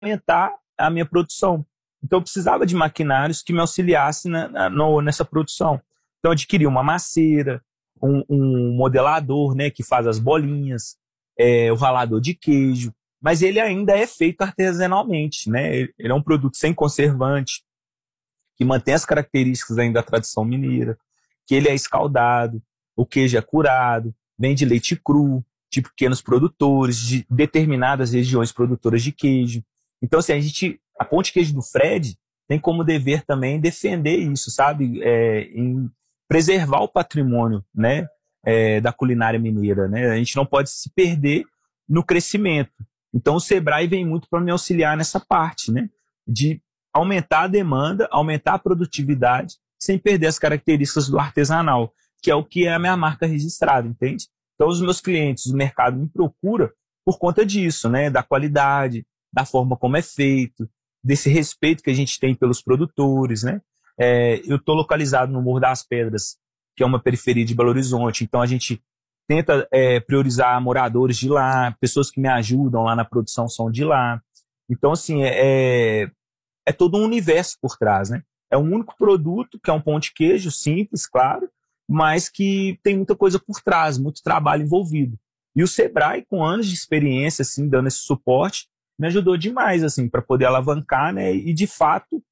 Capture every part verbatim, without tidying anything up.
aumentar a minha produção. Então, eu precisava de maquinários que me auxiliassem na, na, no, nessa produção. Então, eu adquiri uma macieira, um, um modelador, né, que faz as bolinhas, é, o ralador de queijo, mas ele ainda é feito artesanalmente, né? Ele é um produto sem conservante, que mantém as características ainda da tradição mineira, que ele é escaldado, o queijo é curado, vem de leite cru, de pequenos produtores, de determinadas regiões produtoras de queijo. Então, assim, a gente, a Pão de Queijo do Fred tem como dever também defender isso, sabe? É, em preservar o patrimônio, né, é, da culinária mineira, né? A gente não pode se perder no crescimento. Então, o Sebrae vem muito para me auxiliar nessa parte, né? De aumentar a demanda, aumentar a produtividade, sem perder as características do artesanal, que é o que é a minha marca registrada, entende? Então, os meus clientes, o mercado me procura por conta disso, né? Da qualidade, da forma como é feito, desse respeito que a gente tem pelos produtores, né? É, eu estou localizado no Morro das Pedras, que é uma periferia de Belo Horizonte, então a gente tenta é, priorizar moradores de lá, pessoas que me ajudam lá na produção são de lá. Então, assim, é, é todo um universo por trás, né? É um único produto, que é um pão de queijo simples, claro, mas que tem muita coisa por trás, muito trabalho envolvido. E o Sebrae, com anos de experiência, assim, dando esse suporte, me ajudou demais, assim, para poder alavancar, né? E, de fato,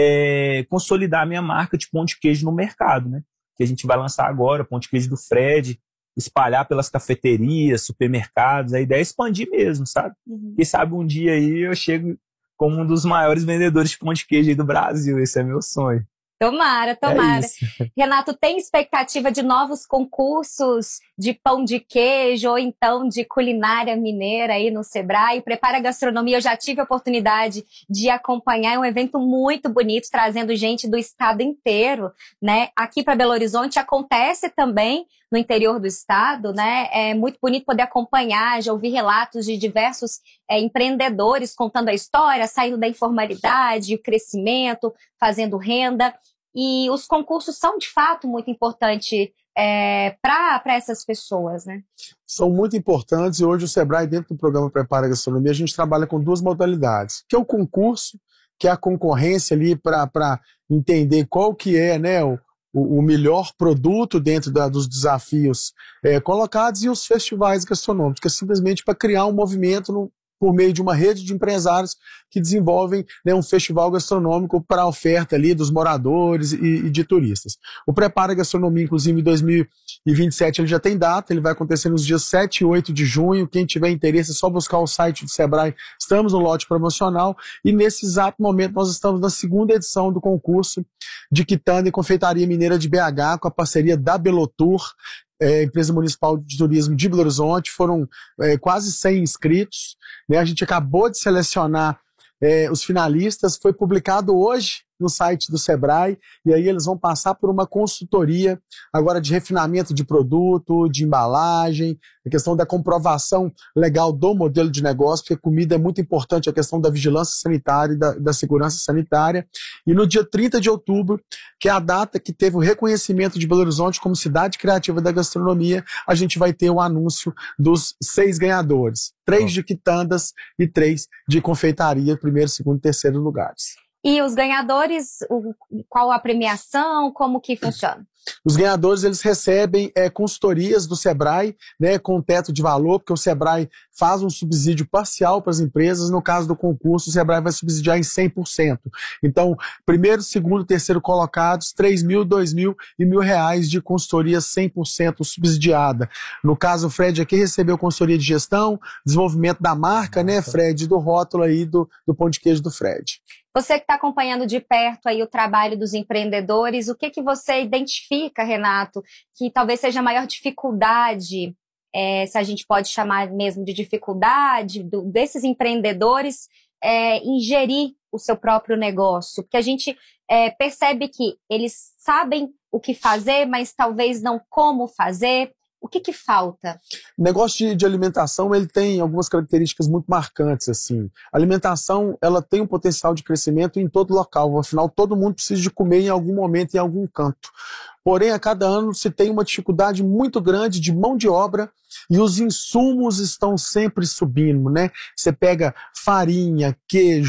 é, consolidar a minha marca de pão de queijo no mercado, né? Que a gente vai lançar agora, pão de queijo do Fred, espalhar pelas cafeterias, supermercados. A ideia é expandir mesmo, sabe? Uhum. Quem sabe um dia aí eu chego como um dos maiores vendedores de pão de queijo aí do Brasil. Esse é meu sonho. Tomara, tomara. É Renato, tem expectativa de novos concursos de pão de queijo ou então de culinária mineira aí no Sebrae? Prepara Gastronomia, eu já tive a oportunidade de acompanhar, é um evento muito bonito, trazendo gente do estado inteiro, né? Aqui para Belo Horizonte acontece também no interior do estado, né? É muito bonito poder acompanhar, já ouvi relatos de diversos é, empreendedores contando a história, saindo da informalidade, o crescimento, fazendo renda. E os concursos são, de fato, muito importantes é, para essas pessoas, né? São muito importantes e hoje o Sebrae, dentro do programa Prepara Gastronomia, a gente trabalha com duas modalidades, que é o concurso, que é a concorrência ali para entender qual que é, né, o, o melhor produto dentro da, dos desafios é, colocados, e os festivais gastronômicos, que é simplesmente para criar um movimento no, por meio de uma rede de empresários que desenvolvem, né, um festival gastronômico para a oferta ali dos moradores e, e de turistas. O Prepara Gastronomia, inclusive, em dois mil e vinte e sete, ele já tem data, ele vai acontecer nos dias sete e oito de junho. Quem tiver interesse é só buscar o site do Sebrae, estamos no lote promocional, e nesse exato momento nós estamos na segunda edição do concurso de quitanda e confeitaria mineira de B H, com a parceria da Belotour, É, empresa municipal de turismo de Belo Horizonte. Foram é, quase cem inscritos, né? A gente acabou de selecionar é, os finalistas, foi publicado hoje no site do Sebrae, e aí eles vão passar por uma consultoria agora de refinamento de produto, de embalagem, a questão da comprovação legal do modelo de negócio, porque comida é muito importante, a questão da vigilância sanitária e da, da segurança sanitária. E no dia trinta de outubro, que é a data que teve o reconhecimento de Belo Horizonte como cidade criativa da gastronomia, a gente vai ter o anúncio dos seis ganhadores, três de quitandas e três de confeitaria, primeiro, segundo e terceiro lugares. E os ganhadores, o, qual a premiação, como que funciona? Os ganhadores, eles recebem é, consultorias do Sebrae, né, com teto de valor, porque o Sebrae faz um subsídio parcial para as empresas. No caso do concurso, o Sebrae vai subsidiar em cem por cento. Então, primeiro, segundo, terceiro colocados, três mil, dois mil e mil reais de consultoria cem por cento subsidiada. No caso, o Fred aqui recebeu consultoria de gestão, desenvolvimento da marca, né, Fred, do rótulo aí do, do pão de queijo do Fred. Você que está acompanhando de perto aí o trabalho dos empreendedores, o que, que você identifica, Renato, que talvez seja a maior dificuldade, é, se a gente pode chamar mesmo de dificuldade, do, desses empreendedores é, em gerir o seu próprio negócio? Porque a gente é, percebe que eles sabem o que fazer, mas talvez não como fazer. O que que falta? O negócio de, de alimentação, ele tem algumas características muito marcantes, assim. A alimentação, ela tem um potencial de crescimento em todo local, afinal, todo mundo precisa de comer em algum momento, em algum canto. Porém, a cada ano se tem uma dificuldade muito grande de mão de obra e os insumos estão sempre subindo, né? Você pega farinha, queijo,